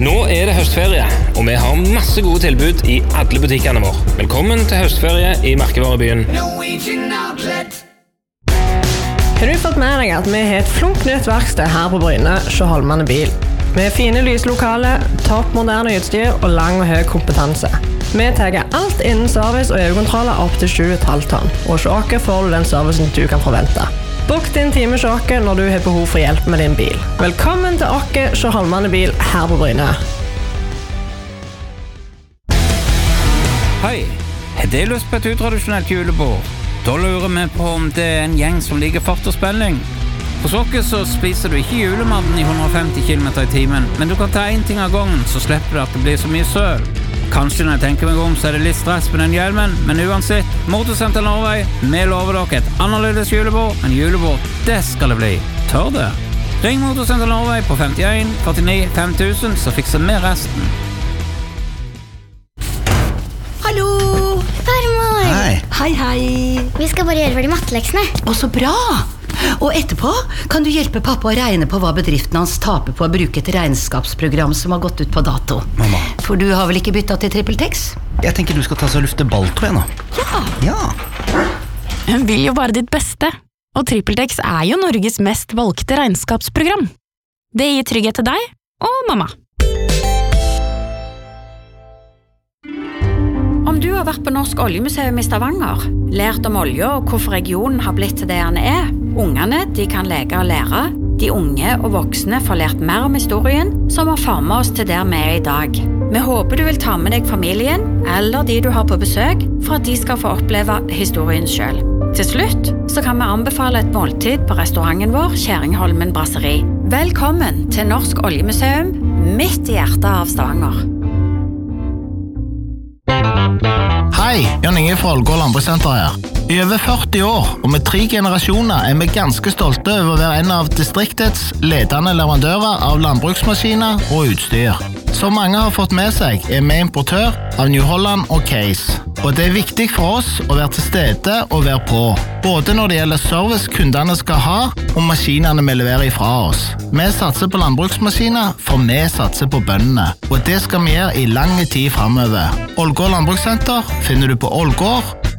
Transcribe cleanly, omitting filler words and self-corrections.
Nå det høstferie, og vi har masse gode tilbud i alle butikkene våre. Velkommen til høstferie i Merkevarebyen. Har du fått med deg at vi har et flunknytt verksted her på Bryne, Sjøholmane bil? Med fine lyslokale, toppmoderne utstyr og lang og høy kompetanse. Vi tar alt innen service og EU-kontroller opp til 7,5 tonn, og hos oss får du den servicen du kan forvente. Bok din time hos oss når du har behov for hjelp med din bil. Velkommen til oss Sjøholmane bil her på Bryne. Hei, har du lyst på et utradisjonelt julebord? Da lurer vi på om det en gjeng som liker fart og spenning. Hos oss så spiser du ikke julematen i 150 km i timen, men du kan ta en ting av gangen, så slipper du at det blir så mye søl. Kanskje når jeg tenker meg om, så det litt stress med den hjelmen, men uansett, Motorsenter Norway, vi lover dere et annerledes julebord, men julebord, det skal det bli. Tør det? Ring Motorsenter Norway på 51 49 5000, så fikser vi resten. Hallo! Farmor! Hei. Hei, hei. Vi skal bare gjøre ferdig matteleksene. Å, så bra! Og etterpå kan du hjelpe pappa å regne på hva bedriften hans taper på å bruke et regnskapsprogram som har gått ut på dato. Mamma. For du har vel ikke byttet til TrippelTex? Jeg tenker du skal ta så lufte balltro nå. Ja. Hun vil jo bare ditt beste, og TrippelTex jo Norges mest valgte regnskapsprogram. Det gir trygghet til deg og mamma. Om du har vært på Norsk Oljemuseum i Stavanger, lært om olje og hvorfor regionen har blitt til det den ungene de kan leke og lære, de unge og voksne får lært mer om historien som har formet oss til der vi i dag. Vi håper du vil ta med deg familien eller de du har på besøk for at de skal få oppleve historien selv. Til slutt så kan vi anbefale et måltid på restauranten vår, Kjæringholmen Brasseri. Velkommen til Norsk Oljemuseum, midt i hjertet av Stavanger. Hei, Jan Inge fra Ålgård Landbrukssenter her. I over 40 år, og med 3 generasjoner, vi ganske stolte over å være en av distriktets ledende leverandører av landbruksmaskiner og utstyr. Som mange har fått med seg, vi importør av New Holland og Case. Og det viktig for oss å være til stede og være på, både når det gjelder service kundene skal ha, og maskinene vi leverer ifra oss. Vi satser på landbruksmaskiner, for vi satser på bøndene, og det skal vi gjøre i lang tid fremover. Ålgård Landbrukssenter finner du på Ålgård